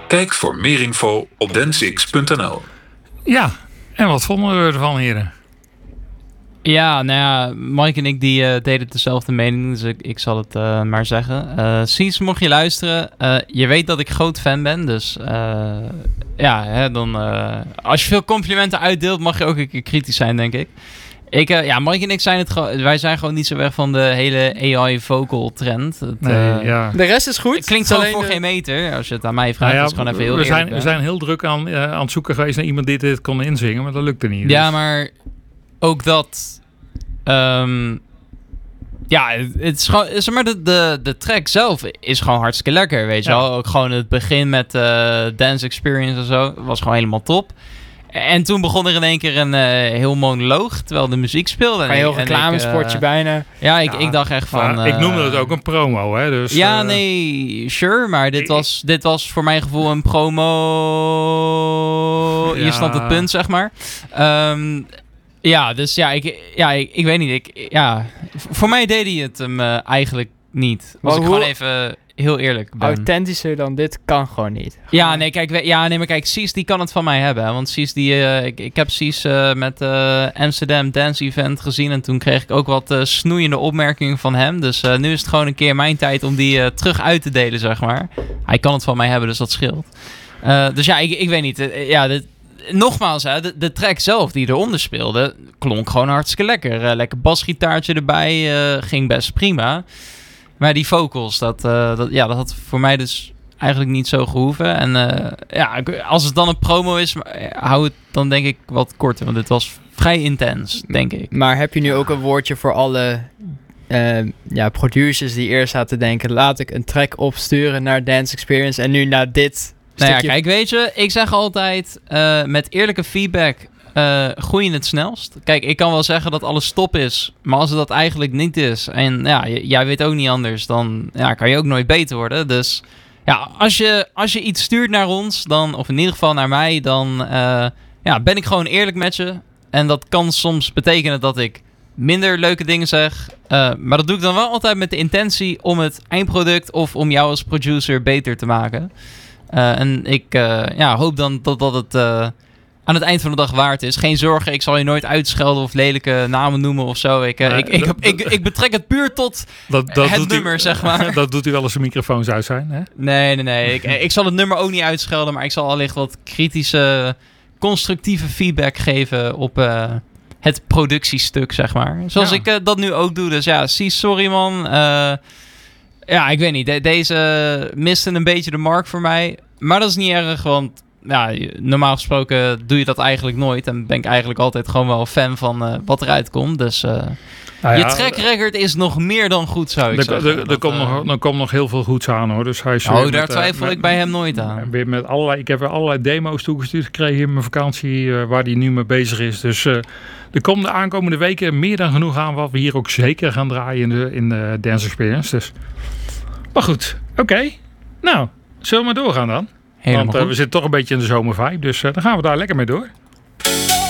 Kijk voor meer info op dancix.nl. Ja, en wat vonden we ervan, heren? Ja, nou ja, Mike en ik die deden dezelfde mening, dus ik zal het maar zeggen. Sies, mocht je luisteren, je weet dat ik groot fan ben, dus dan als je veel complimenten uitdeelt, mag je ook een keer kritisch zijn, denk ik. Mike en ik wij zijn gewoon niet zo weg van de hele AI vocal trend. De rest is goed. Het klinkt gewoon voor geen meter, als je het aan mij vraagt. Dat is gewoon even heel eerlijk. We zijn heel druk aan het zoeken geweest naar iemand die dit kon inzingen, maar dat lukte niet. Ja, dus. maar ook dat... het is gewoon... Zeg maar, de track zelf is gewoon hartstikke lekker, weet je wel. Ook gewoon het begin met Dance Experience en zo. Was gewoon helemaal top. En toen begon er in één keer een heel monoloog, terwijl de muziek speelde. Een heel reclamespotje bijna. Ja, ik dacht echt van... ik noemde het ook een promo, hè. Dus, sure, maar dit was voor mijn gevoel een promo... Je snapt het punt, zeg maar. Ik weet niet. Voor mij deed hij het hem eigenlijk niet. Was ik gewoon even heel eerlijk ben. Authentischer dan dit kan gewoon niet. Maar kijk, Sies die kan het van mij hebben. Want Sies ik heb Sies met Amsterdam Dance Event gezien. En toen kreeg ik ook wat snoeiende opmerkingen van hem. Dus nu is het gewoon een keer mijn tijd om die terug uit te delen, zeg maar. Hij kan het van mij hebben, dus dat scheelt. Ik weet niet. Nogmaals, de track zelf die eronder speelde, klonk gewoon hartstikke lekker. Lekker basgitaartje erbij, ging best prima. Maar die vocals, dat had voor mij dus eigenlijk niet zo gehoeven. En als het dan een promo is, hou het dan denk ik wat korter. Want het was vrij intens, denk ik. Maar heb je nu ook een woordje voor alle producers die eerst zaten te denken... laat ik een track opsturen naar Dance Experience en nu naar dit... Nou ja, kijk, weet je, ik zeg altijd, met eerlijke feedback groei je het snelst. Kijk, ik kan wel zeggen dat alles top is, maar als het dat eigenlijk niet is, en jij weet ook niet anders, dan kan je ook nooit beter worden. Dus ja, als je iets stuurt naar ons, dan, of in ieder geval naar mij, dan ben ik gewoon eerlijk met je. En dat kan soms betekenen dat ik minder leuke dingen zeg, maar dat doe ik dan wel altijd met de intentie om het eindproduct of om jou als producer beter te maken. En ik hoop dan dat het aan het eind van de dag waard is. Geen zorgen, ik zal je nooit uitschelden of lelijke namen noemen of zo. Ik betrek het puur tot het nummer, zeg maar. Dat doet u wel als de microfoons uit zijn, hè? Nee. Ik zal het nummer ook niet uitschelden, maar ik zal allicht wat kritische, constructieve feedback geven op het productiestuk, zeg maar. Zoals ik dat nu ook doe. Dus sorry man. Ik weet niet. Deze miste een beetje de mark voor mij. Maar dat is niet erg, want normaal gesproken doe je dat eigenlijk nooit. En ben ik eigenlijk altijd gewoon wel fan van wat eruit komt. Dus je track record is nog meer dan goed, zou ik zeggen. Er komt nog heel veel goeds aan, hoor. Dus daar twijfel ik bij hem nooit aan. Ik heb weer allerlei demo's toegestuurd gekregen in mijn vakantie, waar hij nu mee bezig is. Dus er komt de aankomende weken meer dan genoeg aan wat we hier ook zeker gaan draaien in de Dance Experience. Dus. Maar goed, oké. Nou, zullen we maar doorgaan dan? Helemaal Want we zitten toch een beetje in de zomervibe, dus dan gaan we daar lekker mee door.